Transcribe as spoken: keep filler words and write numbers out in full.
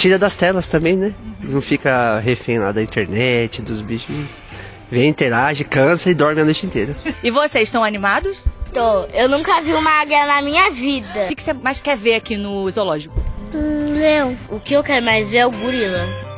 tira das telas também, né? Não fica refém lá da internet, dos bichos. Vem, interage, cansa e dorme a noite inteira. E vocês estão animados? Tô. Eu nunca vi uma águia na minha vida. O que você mais quer ver aqui no zoológico? Hum, leão. O que eu quero mais ver é o gorila.